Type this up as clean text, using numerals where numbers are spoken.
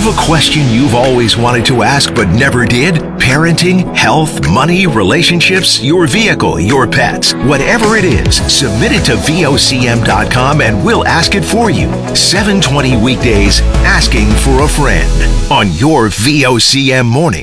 Have a question you've always wanted to ask but never did? Parenting, health, money, relationships, your vehicle, your pets. Whatever it is, submit it to VOCM.com and we'll ask it for you. 7:20 weekdays, Asking for a Friend on your VOCM morning.